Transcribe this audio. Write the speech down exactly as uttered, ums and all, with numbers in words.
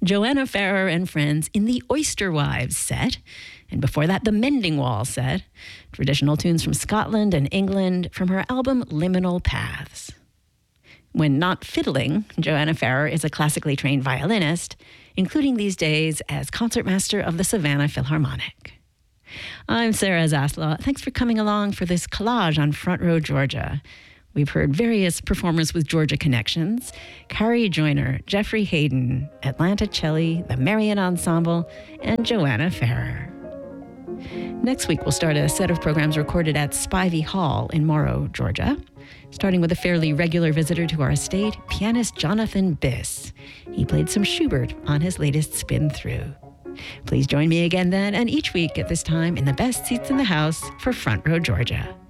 Joanna Farrer and Friends in the Oyster Wives set, and before that, the Mending Wall set, traditional tunes from Scotland and England from her album Liminal Paths. When not fiddling, Joanna Farrer is a classically trained violinist, including these days as concertmaster of the Savannah Philharmonic. I'm Sarah Zaslaw. Thanks for coming along for this collage on Front Row Georgia. We've heard various performers with Georgia connections: Carrie Joyner, Jeffrey Hayden, Atlanta Celli, the Marian Ensemble, and Joanna Farrer. Next week, we'll start a set of programs recorded at Spivey Hall in Morrow, Georgia, starting with a fairly regular visitor to our estate, pianist Jonathan Biss. He played some Schubert on his latest spin through. Please join me again then and each week at this time in the best seats in the house for Front Row Georgia.